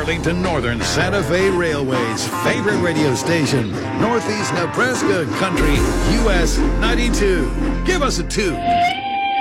Arlington Northern Santa Fe Railway's favorite radio station, Northeast Nebraska Country, US 92. Give us a 2.